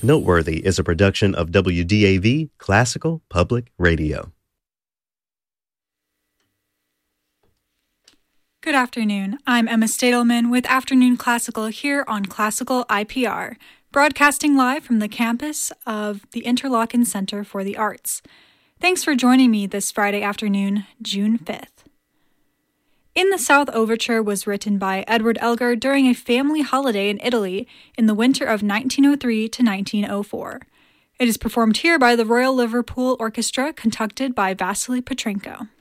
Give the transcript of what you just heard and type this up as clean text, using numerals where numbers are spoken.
Noteworthy is a production of WDAV Classical Public Radio. Good afternoon. I'm Emma Stadelman with Afternoon Classical here on Classical IPR, broadcasting live from the campus of the Interlochen Center for the Arts. Thanks for joining me this Friday afternoon, June 5th. In the South Overture was written by Edward Elgar during a family holiday in Italy in the winter of 1903 to 1904. It is performed here by the Royal Liverpool Orchestra, conducted by Vasily Petrenko.